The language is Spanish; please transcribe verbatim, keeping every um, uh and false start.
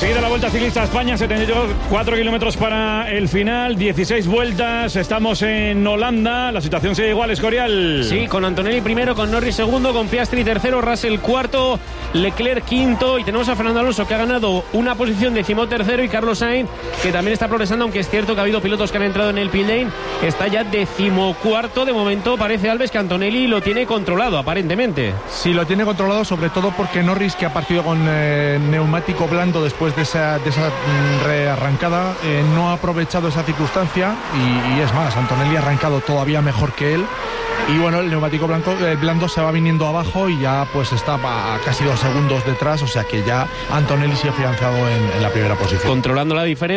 Seguida la Vuelta Ciclista a España, setenta y cuatro kilómetros para el final, dieciséis vueltas, estamos en Holanda, la situación sigue igual, Escorial. Sí, con Antonelli primero, con Norris segundo, con Piastri tercero, Russell cuarto, Leclerc quinto, y tenemos a Fernando Alonso que ha ganado una posición decimotercero, y Carlos Sainz que también está progresando, aunque es cierto que ha habido pilotos que han entrado en el pit lane, está ya decimocuarto. De momento parece, Alves, que Antonelli lo tiene controlado, aparentemente. Sí, lo tiene controlado, sobre todo porque Norris, que ha partido con eh, neumático blando después de esa, de esa rearrancada, eh, no ha aprovechado esa circunstancia, y, y es más, Antonelli ha arrancado todavía mejor que él. Y bueno, el neumático blanco, el blando se va viniendo abajo y ya pues está a casi dos segundos detrás, o sea que ya Antonelli se ha afianzado en, en la primera posición. Controlando la diferencia.